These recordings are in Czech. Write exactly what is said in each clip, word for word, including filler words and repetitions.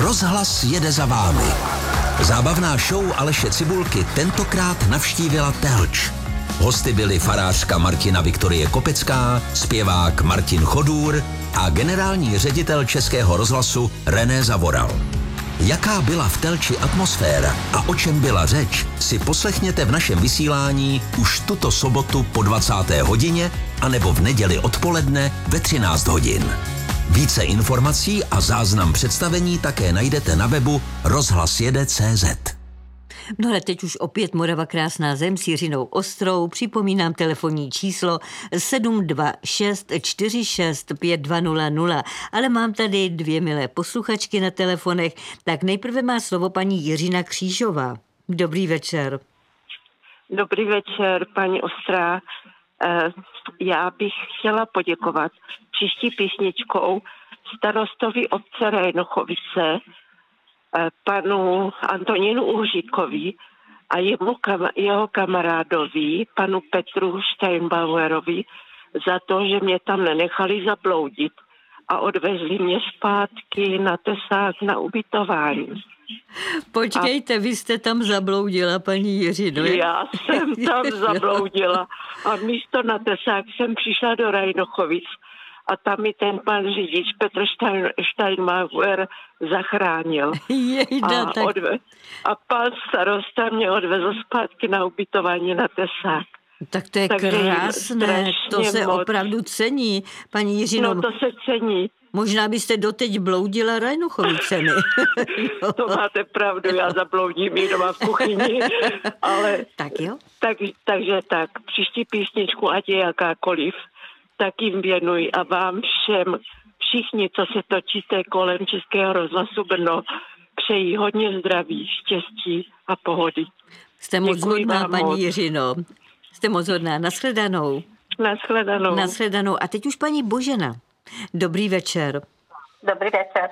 Rozhlas jede za vámi. Zábavná show Aleše Cibulky tentokrát navštívila Telč. Hosty byli farářka Martina Viktorie Kopecká, zpěvák Martin Chodůr a generální ředitel Českého rozhlasu René Zavoral. Jaká byla v Telči atmosféra a o čem byla řeč, si poslechněte v našem vysílání už tuto sobotu po dvacáté hodině anebo v neděli odpoledne ve třináct hodin. Více informací a záznam představení také najdete na webu rozhlas jede tečka cé zet. No ale teď už opět Morava krásná zem s Jiřinou Ostrou. Připomínám telefonní číslo sedm dva šest čtyři šest pět dva nula nula. Ale mám tady dvě milé posluchačky na telefonech. Tak nejprve má slovo paní Jiřina Křížová. Dobrý večer. Dobrý večer, paní Ostrá. Já bych chtěla poděkovat příští písničkou starostovi obce Rajnochovice, panu Antonínu Uhříkovi a jemu, jeho kamarádovi, panu Petru Steinbauerovi, za to, že mě tam nenechali zabloudit a odvezli mě zpátky na Tesák na ubytování. Počkejte, a vy jste tam zabloudila, paní Jiřino. Já jsem tam zabloudila a místo na Tesák jsem přišla do Rajnochovic a tam mi ten pan řidič Petr Stein, Steinbauer zachránil. Jejda, a, tak... odve- a pan starosta mě odvezl zpátky na ubytování na Tesák. Tak to je Takže krásné, to se moc. opravdu cení, paní Jiřino. No to se cení. Možná byste doteď bloudila Rajnochovicemi. To máte pravdu, já zabloudím i doma v kuchyni, ale tak jo. Tak, takže tak, příští písničku, ať je jakákoliv, tak jim věnuji a vám všem, všichni, co se točíte kolem Českého rozhlasu Brno, přeji hodně zdraví, štěstí a pohody. Jste moc Děkuji hodná, paní moc. Jiřino. Jste moc hodná. Nashledanou. Nashledanou. Nashledanou. A teď už paní Božena. Dobrý večer. Dobrý večer.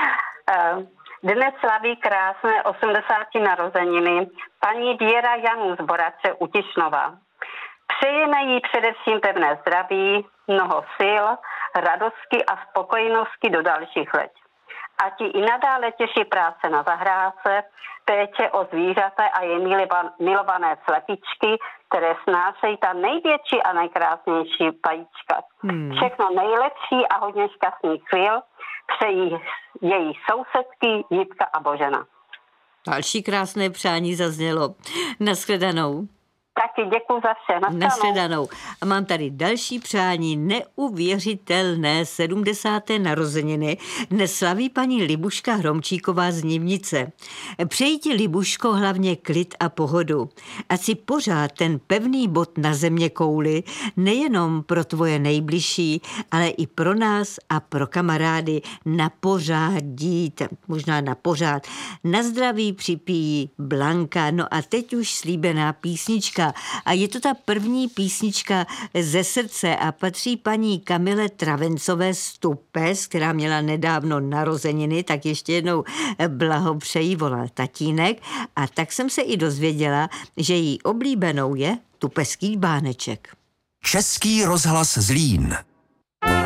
Dnes slaví krásné osmdesátý narozeniny paní Věra Janů z Borace u Tišnova. Přejeme jí především pevné zdraví, mnoho sil, radosti a spokojenosti do dalších let. A ti i nadále těší práce na zahrádce, péče o zvířata a je milované slepičky, které snášejí ta největší a nejkrásnější vajíčka. Hmm. Všechno nejlepší a hodně šťastných chvíl přejí její sousedky Jitka a Božena. Další krásné přání zaznělo. Nashledanou. Taky děkuji za vše. Nashledanou. A mám tady další přání, neuvěřitelné sedmdesáté narozeniny. Dnes slaví paní Libuška Hromčíková z Nivnice. Přeji ti, Libuško, hlavně klid a pohodu. Ať si pořád ten pevný bod na země kouli, nejenom pro tvoje nejbližší, ale i pro nás a pro kamarády na pořád dít. Možná na pořád. Na zdraví připíjí Blanka. No a teď už slíbená písnička. A je to ta první písnička ze srdce a patří paní Kamile Travencové z Tupes, která měla nedávno narozeniny, tak ještě jednou blahopřeji, volal tatínek. A tak jsem se i dozvěděla, že jí oblíbenou je Tupeský báneček. Český rozhlas Zlín.